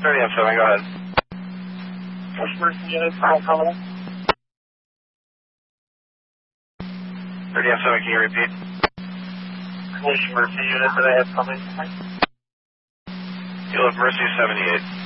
30 M7, go ahead. Push Mercy unit, final comment. 30 M7, can you repeat? Push Mercy unit that I have coming. You'll have Mercy 78.